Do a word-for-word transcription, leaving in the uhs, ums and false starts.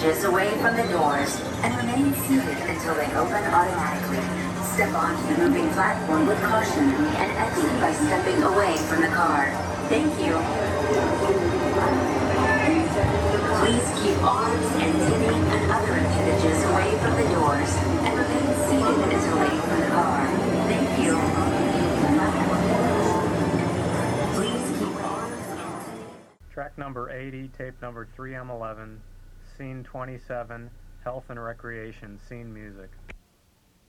appendages away from the doors and remain seated until they open automatically. Step onto the moving platform with caution and exit by stepping away from the car. Thank you. Please keep arms and titty and other appendages away from the doors and remain seated until they open the car. Thank you. Please keep arms and titty. Track number eighty, tape number three M eleven, scene twenty-seven, health and recreation, scene music.